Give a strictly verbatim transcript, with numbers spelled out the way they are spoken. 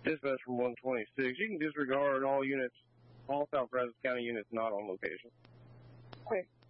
Dispatch from one twenty-six. You can disregard all units, all South Brazos County units not on location. Okay.